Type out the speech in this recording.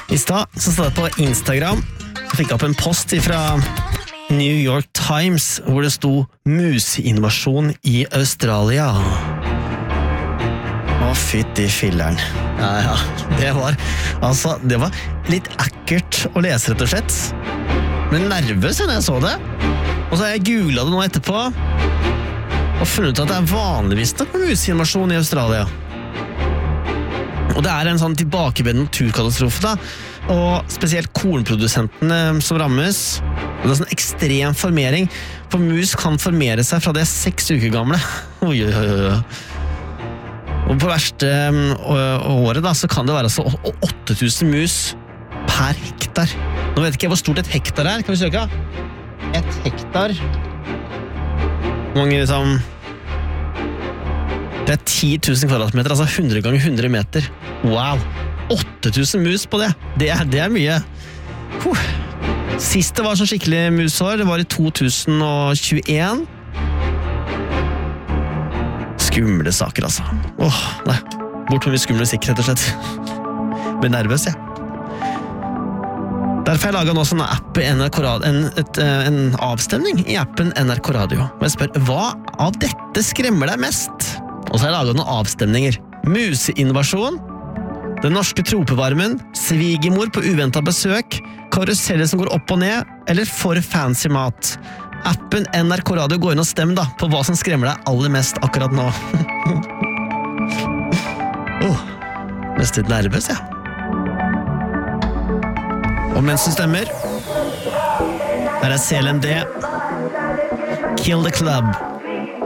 I stad så stod jeg på Instagram, så fikk jeg opp en post fra New York Times, hvor det sto museinvasjon i Australia. Å, fytti filleren. Ja, det var litt ekkelt å lese, rett og slett. Men nervøs når jeg så det. Og så har jeg googlet det nå etterpå, og funnet ut at det vanligvis nok museinvasjon i Australia. Og det en sånn tilbakevendende naturkatastrofe da, og spesielt kornprodusentene som rammes. Og det sånn ekstrem formering, for mus kan formere seg fra det 6 uker gamle. Oi. Og på verste året da, så kan det være så 8000 mus per hektar. Nå vet ikke jeg hvor stort et hektar kan vi søke? Et hektar. Hvor mange liksom... Det 10 000 kvadratmeter, altså 100 ganger 100 meter. Wow! 8000 mus på det. Det mye. Sist det var så skikkelig musår, det var i 2021. Skumle saker, altså. Nei. Bort med mye skumle sikker, rett og slett. Blir nervøs, jeg. Derfor har jeg laget nå sånn app i NRK Radio, en avstemning i appen NRK Radio. Og jeg spør, hva av dette skremmer deg mest? Og så har jeg laget noen avstemninger. Museinvasjon, den norske tropevarmen, svigermor på uventet besøk, karuseller som går opp og ned, eller for fancy mat. Appen NRK Radio går inn og stem da, på hva som skremmer deg aller mest akkurat nå. Mest litt nervøs, ja. Og mens du stemmer, her CLMD, Kill the Club.